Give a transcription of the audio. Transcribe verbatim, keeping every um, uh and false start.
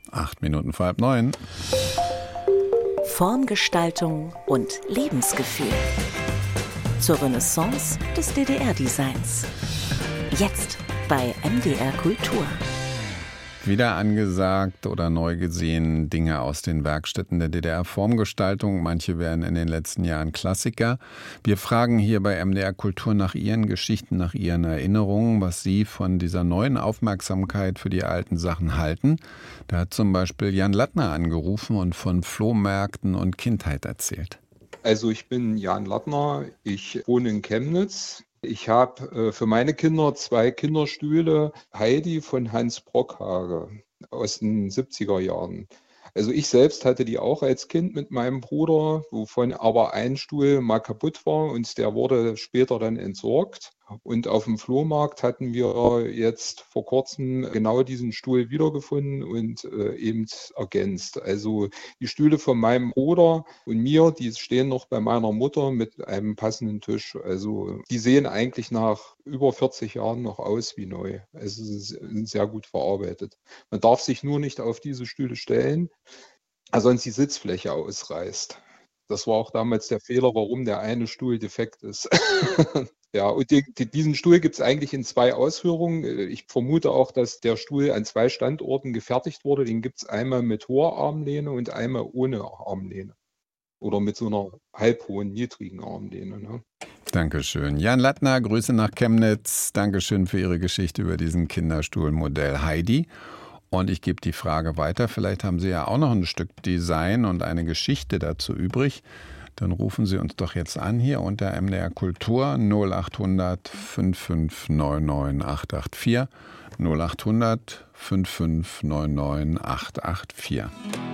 Acht Minuten vor halb neun. Formgestaltung und Lebensgefühl. Zur Renaissance des D D R-Designs. Jetzt bei M D R Kultur. Wieder angesagt oder neu gesehen Dinge aus den Werkstätten der D D R-Formgestaltung. Manche werden in den letzten Jahren Klassiker. Wir fragen hier bei M D R Kultur nach Ihren Geschichten, nach Ihren Erinnerungen, was Sie von dieser neuen Aufmerksamkeit für die alten Sachen halten. Da hat zum Beispiel Jan Lattner angerufen und von Flohmärkten und Kindheit erzählt. Also ich bin Jan Lattner, ich wohne in Chemnitz. Ich habe äh, für meine Kinder zwei Kinderstühle, Heidi von Hans Brockhage aus den siebziger Jahren. Also ich selbst hatte die auch als Kind mit meinem Bruder, wovon aber ein Stuhl mal kaputt war und der wurde später dann entsorgt. Und auf dem Flohmarkt hatten wir jetzt vor kurzem genau diesen Stuhl wiedergefunden und äh, eben ergänzt. Also die Stühle von meinem Bruder und mir, die stehen noch bei meiner Mutter mit einem passenden Tisch. Also die sehen eigentlich nach über vierzig Jahren noch aus wie neu. Also sie sind sehr gut verarbeitet. Man darf sich nur nicht auf diese Stühle stellen, sonst die Sitzfläche ausreißt. Das war auch damals der Fehler, warum der eine Stuhl defekt ist. Ja, und die, die, diesen Stuhl gibt es eigentlich in zwei Ausführungen. Ich vermute auch, dass der Stuhl an zwei Standorten gefertigt wurde. Den gibt es einmal mit hoher Armlehne und einmal ohne Armlehne. Oder mit so einer halbhohen, niedrigen Armlehne. Ne? Dankeschön. Jan Lattner, Grüße nach Chemnitz. Dankeschön für Ihre Geschichte über diesen Kinderstuhlmodell Heidi. Und ich gebe die Frage weiter. Vielleicht haben Sie ja auch noch ein Stück Design und eine Geschichte dazu übrig. Dann rufen Sie uns doch jetzt an hier unter M D R Kultur null acht hundert fünf fünf neun neun acht acht vier null acht hundert fünf fünf neun neun acht acht vier.